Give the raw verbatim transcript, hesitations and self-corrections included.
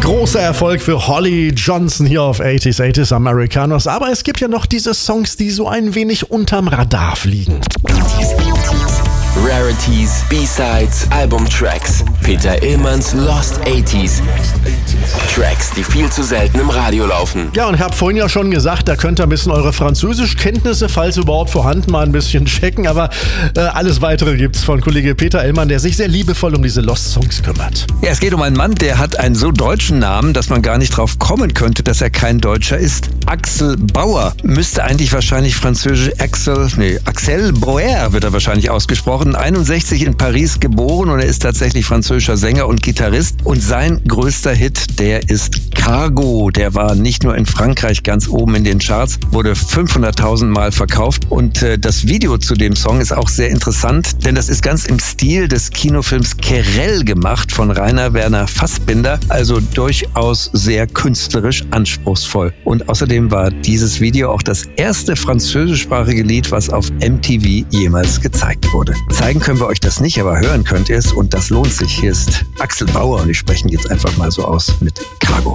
Großer Erfolg für Holly Johnson hier auf achtziger, achtziger Americanos. Aber es gibt ja noch diese Songs, die so ein wenig unterm Radar fliegen. Rarities, B-Sides, Albumtracks. Peter Illmanns Lost achtziger. Tracks, die viel zu selten im Radio laufen. Ja, und ich habe vorhin ja schon gesagt, da könnt ihr ein bisschen eure Französischkenntnisse, falls überhaupt vorhanden, mal ein bisschen checken. Aber äh, alles Weitere gibt's von Kollege Peter Illmann, der sich sehr liebevoll um diese Lost-Songs kümmert. Ja, es geht um einen Mann, der hat einen so deutschen Namen, dass man gar nicht drauf kommen könnte, dass er kein Deutscher ist. Axel Bauer müsste eigentlich wahrscheinlich französisch Axel, nee, Axel Bauer wird er wahrscheinlich ausgesprochen. einundsechzig in Paris geboren und er ist tatsächlich französischer Sänger und Gitarrist. Und sein größter Hit, der ist Cargo. Der war nicht nur in Frankreich ganz oben in den Charts, wurde fünfhunderttausend Mal verkauft. Und äh, das Video zu dem Song ist auch sehr interessant, denn das ist ganz im Stil des Kinofilms Querelle gemacht von Rainer Werner Fassbinder. Also durchaus sehr künstlerisch anspruchsvoll. Und außerdem war dieses Video auch das erste französischsprachige Lied, was auf M T V jemals gezeigt wurde. Zeigen können wir euch das nicht, aber hören könnt ihr es und das lohnt sich. Hier ist Axel Bauer und ich spreche jetzt einfach mal so aus mit Cargo.